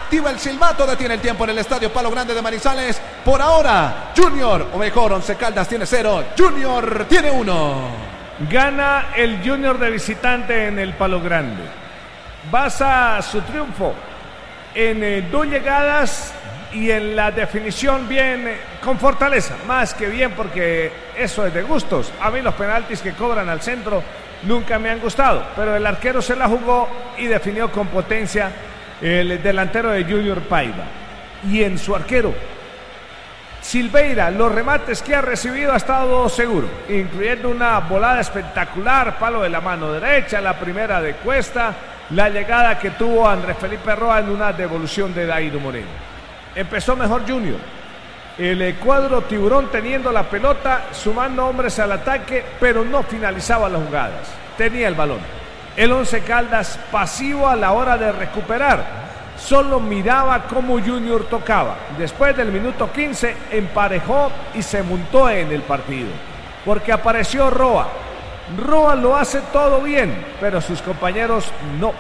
activa el silbato, detiene el tiempo en el estadio Palo Grande de Manizales. Por ahora, Junior, o mejor, Once Caldas tiene 0, Junior tiene 1. Gana el Junior de visitante en el Palo Grande. Basa su triunfo en 2 llegadas y en la definición bien, con fortaleza, más que bien, porque eso es de gustos. A mí los penaltis que cobran al centro nunca me han gustado, pero el arquero se la jugó y definió con potencia el delantero de Junior Paiva. Y en su arquero Silveira, los remates que ha recibido ha estado seguro, incluyendo una volada espectacular, palo de la mano derecha, la primera de Cuesta, la llegada que tuvo Andrés Felipe Roa en una devolución de Dairo Moreno. Empezó mejor Junior, el cuadro tiburón teniendo la pelota, sumando hombres al ataque, pero no finalizaba las jugadas, tenía el balón. El Once Caldas pasivo a la hora de recuperar, solo miraba cómo Junior tocaba. Después del minuto 15 emparejó y se montó en el partido, porque apareció Roa. Roa lo hace todo bien, pero sus compañeros no.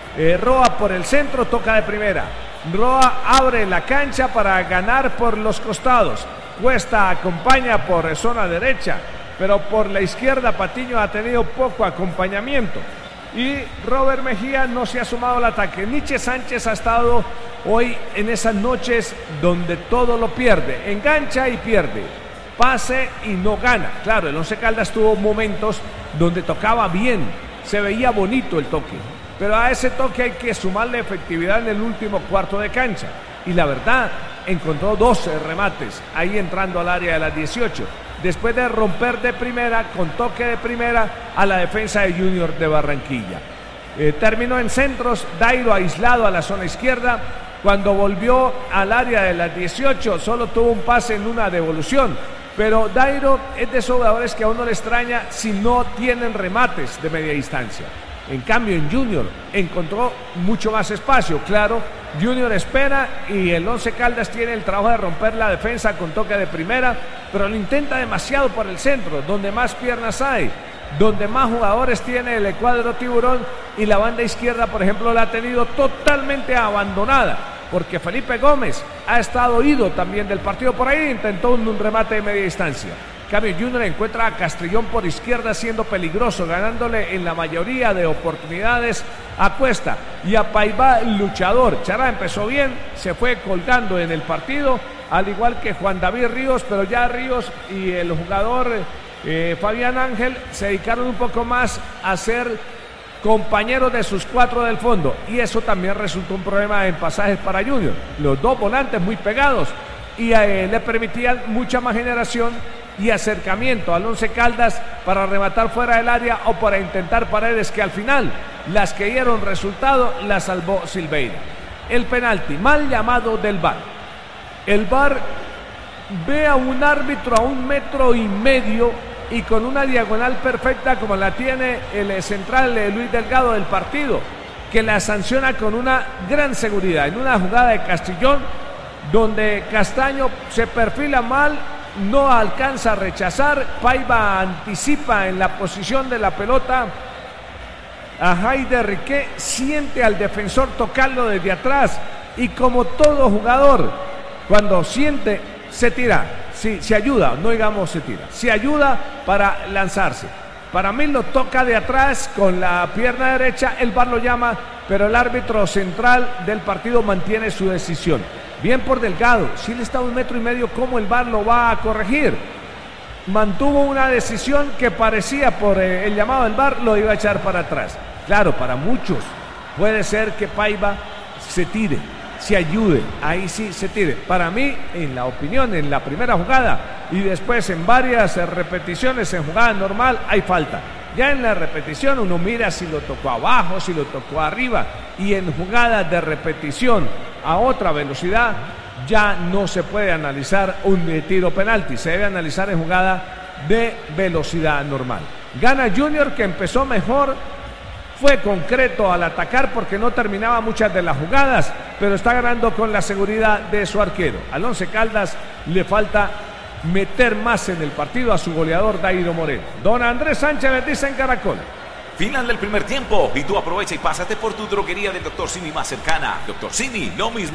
Roa por el centro toca de primera. Roa abre la cancha para ganar por los costados. Cuesta acompaña por zona derecha, pero por la izquierda Patiño ha tenido poco acompañamiento. Y Robert Mejía no se ha sumado al ataque. Nietzsche Sánchez ha estado hoy en esas noches donde todo lo pierde. Engancha y pierde. Pase y no gana. Claro, el Once Caldas tuvo momentos donde tocaba bien. Se veía bonito el toque. Pero a ese toque hay que sumarle efectividad en el último cuarto de cancha. Y la verdad, encontró 12 remates ahí entrando al área de las 18. Después de romper de primera, con toque de primera, a la defensa de Junior de Barranquilla. Terminó en centros, Dairo aislado a la zona izquierda. Cuando volvió al área de las 18, solo tuvo un pase en una devolución. Pero Dairo es de esos jugadores que a uno le extraña si no tienen remates de media distancia. En cambio, en Junior encontró mucho más espacio. Claro, Junior espera y el Once Caldas tiene el trabajo de romper la defensa con toque de primera, pero lo intenta demasiado por el centro, donde más piernas hay, donde más jugadores tiene el cuadro tiburón, y la banda izquierda, por ejemplo, la ha tenido totalmente abandonada, porque Felipe Gómez ha estado ido también del partido. Por ahí intentó un remate de media distancia. Cambio, Junior encuentra a Castrillón por izquierda siendo peligroso, ganándole en la mayoría de oportunidades a Cuesta y a Paiva luchador. Chará empezó bien, se fue colgando en el partido, al igual que Juan David Ríos, pero ya Ríos y el jugador Fabián Ángel se dedicaron un poco más a ser compañeros de sus 4 del fondo, y eso también resultó un problema en pasajes para Junior. Los 2 volantes muy pegados y le permitían mucha más generación y acercamiento al Once Caldas para rematar fuera del área o para intentar paredes, que al final las que dieron resultado las salvó Silveira. El penalti mal llamado del VAR. El VAR ve a un árbitro a 1,5 metros y con una diagonal perfecta como la tiene el central Luis Delgado del partido, que la sanciona con una gran seguridad en una jugada de Castrillón donde Castaño se perfila mal, no alcanza a rechazar. Paiva anticipa en la posición de la pelota a Haider Riquet, siente al defensor tocarlo desde atrás, y como todo jugador, cuando siente, se tira, sí, se ayuda, no digamos se tira, se ayuda para lanzarse. Para mí lo toca de atrás con la pierna derecha, el VAR lo llama, pero el árbitro central del partido mantiene su decisión. Bien por Delgado, si él está a 1,5 metros, ¿cómo el VAR lo va a corregir? Mantuvo una decisión que parecía, por el llamado del VAR, lo iba a echar para atrás. Claro, para muchos puede ser que Paiva se tire, se ayude, ahí sí se tire. Para mí, en la opinión, en la primera jugada y después en varias repeticiones en jugada normal, hay falta. Ya en la repetición uno mira si lo tocó abajo, si lo tocó arriba, y en jugadas de repetición a otra velocidad ya no se puede analizar un tiro penalti, se debe analizar en jugada de velocidad normal. Gana Junior, que empezó mejor, fue concreto al atacar porque no terminaba muchas de las jugadas, pero está ganando con la seguridad de su arquero. Al Once Caldas le falta meter más en el partido a su goleador Dairo Moreno. Don Andrés Sánchez les dice en Caracol. Final del primer tiempo y tú aprovecha y pásate por tu droguería del Dr. Simi más cercana. Dr. Simi, lo mismo.